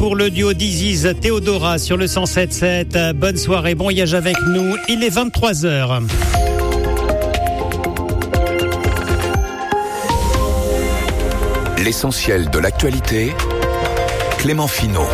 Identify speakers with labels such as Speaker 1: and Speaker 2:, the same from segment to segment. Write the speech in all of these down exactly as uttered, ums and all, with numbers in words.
Speaker 1: pour le duo d'Iziz Théodora sur le cent sept sept. Bonne soirée, bon voyage avec nous. Il est vingt-trois heures.
Speaker 2: L'essentiel de l'actualité, Clément Finot.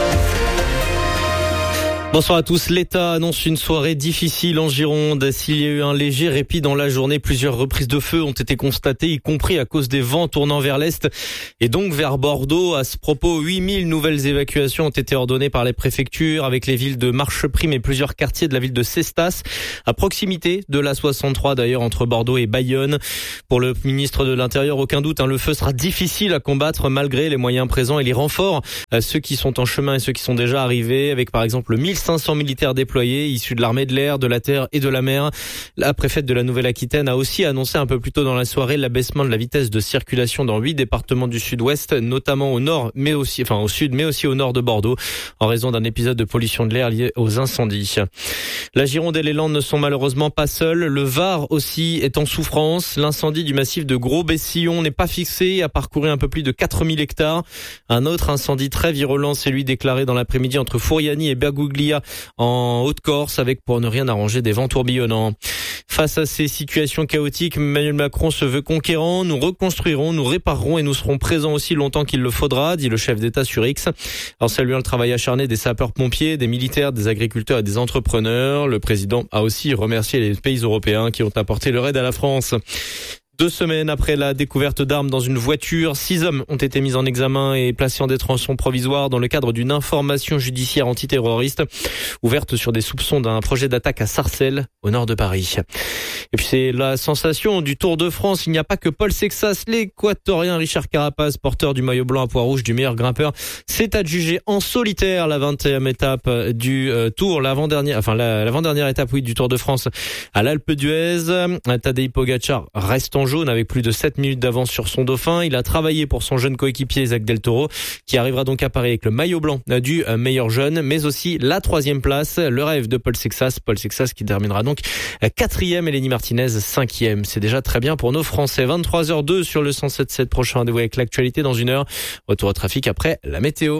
Speaker 3: Bonsoir à tous. L'État annonce une soirée difficile en Gironde. S'il y a eu un léger répit dans la journée, plusieurs reprises de feu ont été constatées, y compris à cause des vents tournant vers l'est et donc vers Bordeaux. À ce propos, huit mille nouvelles évacuations ont été ordonnées par les préfectures avec les villes de Marcheprime et plusieurs quartiers de la ville de Cestas, à proximité de l'A soixante-trois d'ailleurs, entre Bordeaux et Bayonne. Pour le ministre de l'Intérieur, aucun doute, hein, le feu sera difficile à combattre malgré les moyens présents et les renforts, euh, ceux qui sont en chemin et ceux qui sont déjà arrivés, avec par exemple mille cinq cents militaires déployés issus de l'armée de l'air, de la terre et de la mer. La préfète de la Nouvelle-Aquitaine a aussi annoncé un peu plus tôt dans la soirée l'abaissement de la vitesse de circulation dans huit départements du sud-ouest, notamment au nord, mais aussi, enfin au sud, mais aussi au nord de Bordeaux, en raison d'un épisode de pollution de l'air lié aux incendies. La Gironde et les Landes ne sont malheureusement pas seuls. Le Var aussi est en souffrance. L'incendie du massif de Gros-Bessillon n'est pas fixé et a parcouru un peu plus de quatre mille hectares. Un autre incendie très virulent, c'est lui déclaré dans l'après-midi entre Fouriani et Bergouglia en Haute-Corse, avec, pour ne rien arranger, des vents tourbillonnants. Face à ces situations chaotiques, Emmanuel Macron se veut conquérant. Nous reconstruirons, nous réparerons et nous serons présents aussi longtemps qu'il le faudra, dit le chef d'État sur X. En saluant le travail acharné des sapeurs-pompiers, des militaires, des agriculteurs et des entrepreneurs, le président a aussi remercié les pays européens qui ont apporté leur aide à la France. Deux semaines après la découverte d'armes dans une voiture, six hommes ont été mis en examen et placés en détention provisoire dans le cadre d'une information judiciaire antiterroriste ouverte sur des soupçons d'un projet d'attaque à Sarcelles, au nord de Paris. Et puis c'est la sensation du Tour de France. Il n'y a pas que Paul Sexas. L'équatorien Richard Carapaz, porteur du maillot blanc à pois rouge du meilleur grimpeur, s'est adjugé en solitaire la vingtième étape du euh, Tour, l'avant-dernière, enfin la, l'avant-dernière étape oui du Tour de France à l'Alpe d'Huez. Tadej Pogačar reste en jaune avec plus de sept minutes d'avance sur son dauphin. Il a travaillé pour son jeune coéquipier Isaac Del Toro, qui arrivera donc à Paris avec le maillot blanc du meilleur jeune, mais aussi la troisième place, le rêve de Paul Sexas. Paul Sexas qui terminera donc quatrième et Lenny Martinez cinquième. C'est déjà très bien pour nos Français. vingt-trois heures deux sur le cent sept sept. Prochain rendez-vous avec l'actualité dans une heure. Retour au trafic après la météo.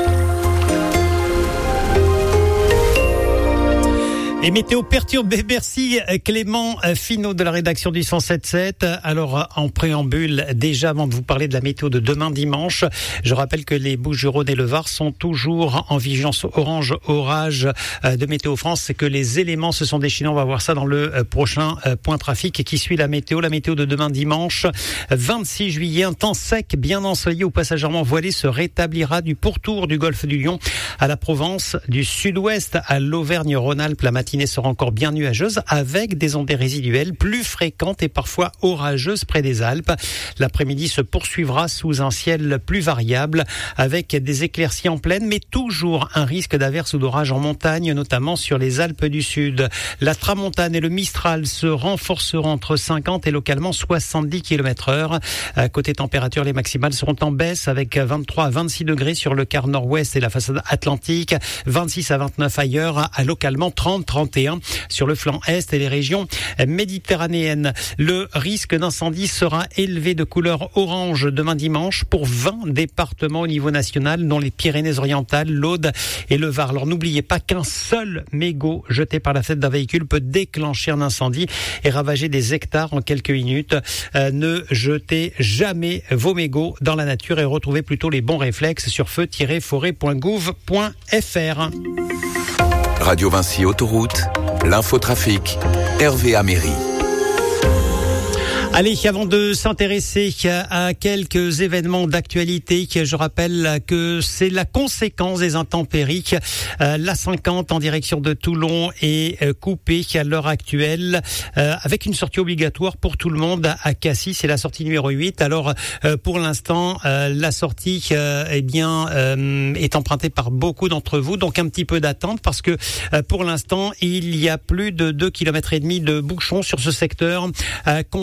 Speaker 1: Et météo perturbée, merci Clément Finot de la rédaction du cent sept sept. Alors en préambule, déjà avant de vous parler de la météo de demain dimanche, je rappelle que les Bouches-du-Rhône et le Var sont toujours en vigilance orange orage de Météo France. C'est que les éléments se sont déchaînés. On va voir ça dans le prochain point trafic qui suit la météo. La météo de demain dimanche, vingt-six juillet, un temps sec, bien ensoleillé ou passagèrement voilé se rétablira du pourtour du golfe du Lion à la Provence, du sud-ouest à l'Auvergne-Rhône-Alpes. La matinée sera encore bien nuageuse avec des ondées résiduelles plus fréquentes et parfois orageuses près des Alpes. L'après-midi se poursuivra sous un ciel plus variable avec des éclaircies en pleine, mais toujours un risque d'averse ou d'orage en montagne, notamment sur les Alpes du Sud. La tramontane et le Mistral se renforceront entre cinquante et localement soixante-dix kilomètres heure. Côté température, les maximales seront en baisse avec vingt-trois à vingt-six degrés sur le quart nord-ouest et la façade atlantique, vingt-six à vingt-neuf ailleurs, à localement trente à trente et un sur le flanc est et les régions méditerranéennes. Le risque d'incendie sera élevé de couleur orange demain dimanche pour vingt départements au niveau national, dont les Pyrénées-Orientales, l'Aude et le Var. Alors n'oubliez pas qu'un seul mégot jeté par la fenêtre d'un véhicule peut déclencher un incendie et ravager des hectares en quelques minutes. Euh, ne jetez jamais vos mégots dans la nature et retrouvez plutôt les bons réflexes sur feu tiret forêt point gouv point f r.
Speaker 2: Radio Vinci Autoroute, l'infotrafic, Hervé Améry.
Speaker 1: Allez, avant de s'intéresser à quelques événements d'actualité, je rappelle que c'est la conséquence des intempéries. La cinquante en direction de Toulon est coupée à l'heure actuelle avec une sortie obligatoire pour tout le monde à Cassis. C'est la sortie numéro huit. Alors, pour l'instant, la sortie eh bien, est empruntée par beaucoup d'entre vous. Donc, un petit peu d'attente parce que pour l'instant, il y a plus de deux kilomètres et demi de bouchons sur ce secteur. Comptez vingt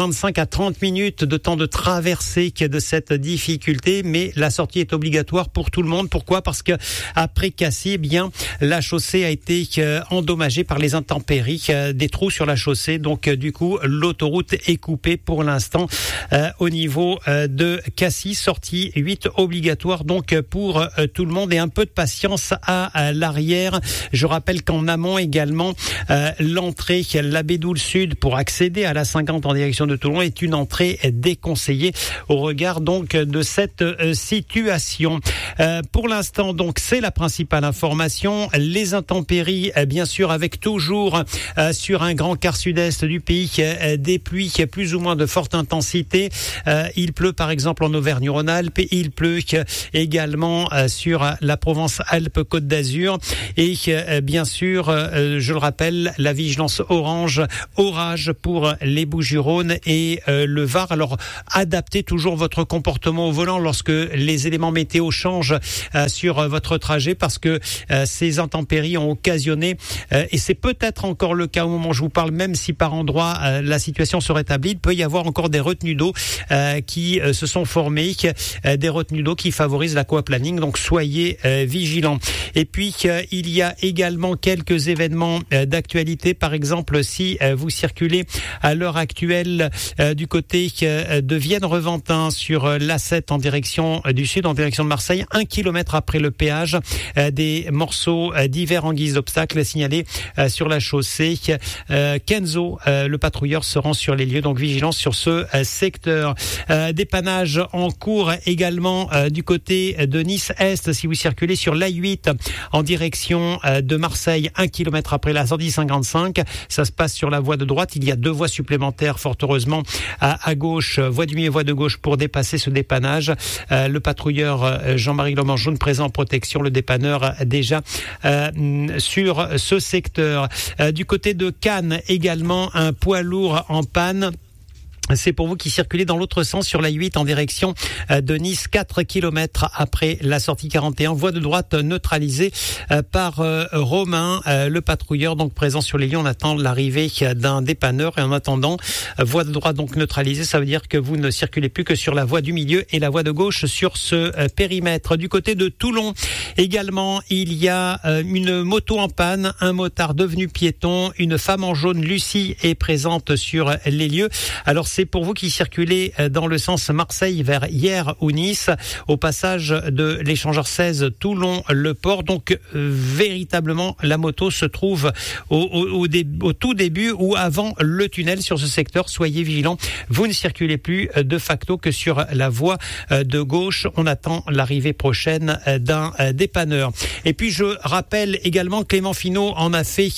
Speaker 1: vingt-cinq à trente minutes de temps de traversée de cette difficulté, mais la sortie est obligatoire pour tout le monde. Pourquoi ? Parce que après Cassis, eh bien, la chaussée a été endommagée par les intempéries, des trous sur la chaussée. Donc, du coup, l'autoroute est coupée pour l'instant euh, au niveau euh, de Cassis. Sortie huit obligatoire donc pour euh, tout le monde et un peu de patience à, à l'arrière. Je rappelle qu'en amont également, euh, l'entrée la Bédoule Sud pour accéder à la cinquante en direction de Toulon est une entrée déconseillée au regard donc de cette euh, situation. Euh, pour l'instant donc c'est la principale information. Les intempéries euh, bien sûr avec toujours euh, sur un grand quart sud-est du pays euh, des pluies plus ou moins de forte intensité. Euh, il pleut par exemple en Auvergne-Rhône-Alpes, il pleut euh, également euh, sur la Provence-Alpes-Côte d'Azur et euh, bien sûr euh, je le rappelle la vigilance orange orage pour les Bouches-du-Rhône et euh, le Var. Alors adaptez toujours votre comportement au volant lorsque les éléments météo changent euh, sur votre trajet parce que euh, ces intempéries ont occasionné euh, et c'est peut-être encore le cas au moment où je vous parle, même si par endroit euh, la situation se rétablit, il peut y avoir encore des retenues d'eau euh, qui euh, se sont formées, euh, des retenues d'eau qui favorisent l'aquaplaning, donc soyez euh, vigilants. Et puis euh, il y a également quelques événements euh, d'actualité, par exemple si euh, vous circulez à l'heure actuelle euh, du côté euh, de Vienne-Reventin sur euh, l'A sept en direction euh, du sud, en direction de Marseille, un kilomètre après le péage, euh, des morceaux euh, divers en guise d'obstacle signalés euh, sur la chaussée. Euh, Kenzo, euh, le patrouilleur, se rend sur les lieux, donc vigilance sur ce euh, secteur. Euh, dépannage en cours également euh, du côté de Nice-Est, si vous circulez sur l'A huit en direction euh, de Marseille, un kilomètre après la sortie cinquante-cinq. Ça se passe sur la voie de droite. Il y a deux voies supplémentaires, fort heureusement, à, à gauche, voie du milieu, voie de gauche pour dépasser ce dépannage. Euh, le patrouilleur euh, Jean-Marie Lomange-Jaune présent en protection, le dépanneur euh, déjà euh, sur ce secteur. Euh, du côté de Cannes, également un poids lourd en panne. C'est pour vous qui circulez dans l'autre sens sur l'A huit en direction de Nice, quatre kilomètres après la sortie quarante et un, voie de droite neutralisée par Romain, le patrouilleur donc présent sur les lieux. On attend l'arrivée d'un dépanneur et en attendant, voie de droite donc neutralisée, ça veut dire que vous ne circulez plus que sur la voie du milieu et la voie de gauche sur ce périmètre. Du côté de Toulon également, il y a une moto en panne, un motard devenu piéton, une femme en jaune, Lucie, est présente sur les lieux. Alors c'est pour vous qui circulez dans le sens Marseille vers Hyères ou Nice, au passage de l'échangeur seize Toulon-Le Port. Donc euh, véritablement la moto se trouve au, au, au, dé, au tout début ou avant le tunnel sur ce secteur. Soyez vigilants, vous ne circulez plus de facto que sur la voie de gauche. On attend l'arrivée prochaine d'un dépanneur. Et puis je rappelle également, Clément Finot en a fait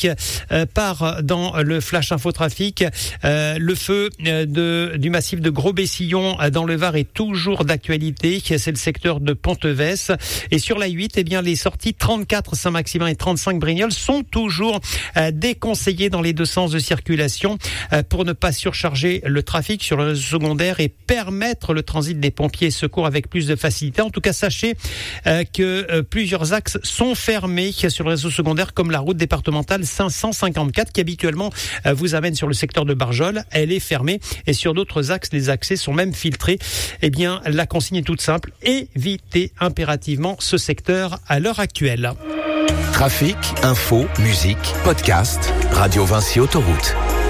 Speaker 1: part dans le Flash Infotrafic, euh, le feu de du massif de Gros-Bessillon dans le Var est toujours d'actualité. C'est le secteur de Pontevès. Et sur l'A huit, eh bien, les sorties trente-quatre Saint-Maximin et trente-cinq Brignoles sont toujours euh, déconseillées dans les deux sens de circulation euh, pour ne pas surcharger le trafic sur le réseau secondaire et permettre le transit des pompiers et secours avec plus de facilité. En tout cas, sachez euh, que euh, plusieurs axes sont fermés sur le réseau secondaire, comme la route départementale cinq cent cinquante-quatre qui habituellement euh, vous amène sur le secteur de Barjol. Elle est fermée. Et sur d'autres axes, les accès sont même filtrés. Eh bien, la consigne est toute simple. Évitez impérativement ce secteur à l'heure actuelle.
Speaker 2: Trafic, info, musique, podcast, Radio Vinci Autoroute.